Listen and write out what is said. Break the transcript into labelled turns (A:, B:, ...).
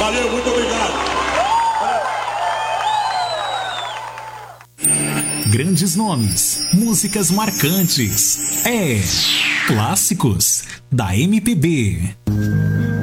A: Valeu, muito obrigado.
B: Grandes nomes, músicas marcantes. Clássicos da MPB.